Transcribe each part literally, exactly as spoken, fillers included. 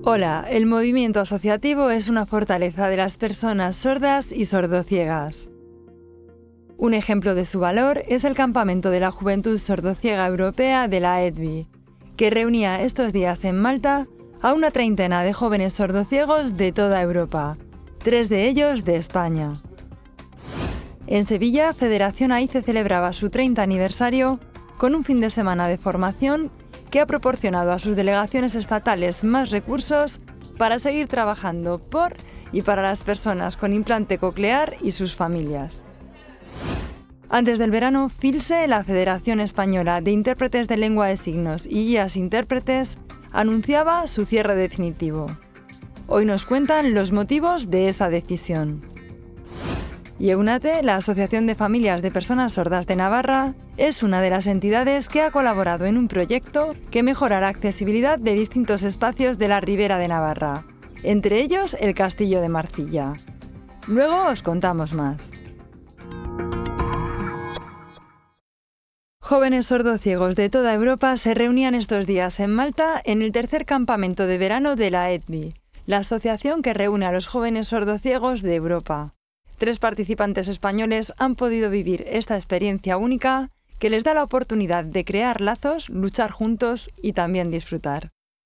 Hola, el movimiento asociativo es una fortaleza de las personas sordas y sordociegas. Un ejemplo de su valor es el campamento de la Juventud Sordociega Europea de la E D V I, que reunía estos días en Malta a una treintena de jóvenes sordociegos de toda Europa, tres de ellos de España. En Sevilla, Federación AICE celebraba su treinta aniversario con un fin de semana de formación que ha proporcionado a sus delegaciones estatales más recursos para seguir trabajando por y para las personas con implante coclear y sus familias. Antes del verano, FILSE, la Federación Española de Intérpretes de Lengua de Signos y Guías Intérpretes, anunciaba su cierre definitivo. Hoy nos cuentan los motivos de esa decisión. Y EUNATE, la Asociación de Familias de Personas Sordas de Navarra, es una de las entidades que ha colaborado en un proyecto que mejora la accesibilidad de distintos espacios de la Ribera de Navarra, entre ellos el Castillo de Marcilla. Luego os contamos más. Jóvenes sordociegos de toda Europa se reunían estos días en Malta en el tercer campamento de verano de la E D V I, la asociación que reúne a los jóvenes sordociegos de Europa. Tres participantes españoles han podido vivir esta experiencia única que les da la oportunidad de crear lazos, luchar juntos y también disfrutar.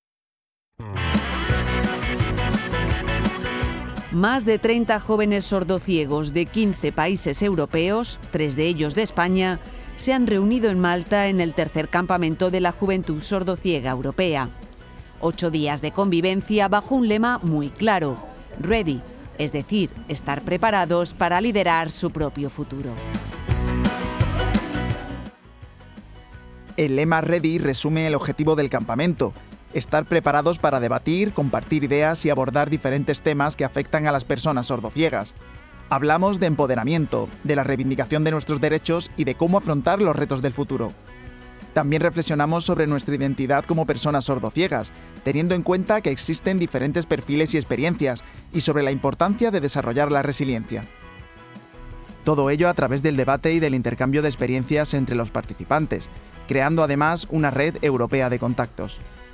Más de treinta jóvenes sordociegos de quince países europeos, tres de ellos de España, se han reunido en Malta en el tercer campamento de la Juventud Sordociega Europea. Ocho días de convivencia bajo un lema muy claro: Ready, es decir, estar preparados para liderar su propio futuro. El lema Ready resume el objetivo del campamento: estar preparados para debatir, compartir ideas y abordar diferentes temas que afectan a las personas sordociegas. Hablamos de empoderamiento, de la reivindicación de nuestros derechos y de cómo afrontar los retos del futuro. También reflexionamos sobre nuestra identidad como personas sordociegas, teniendo en cuenta que existen diferentes perfiles y experiencias, y sobre la importancia de desarrollar la resiliencia. Todo ello a través del debate y del intercambio de experiencias entre los participantes, creando además una red europea de contactos.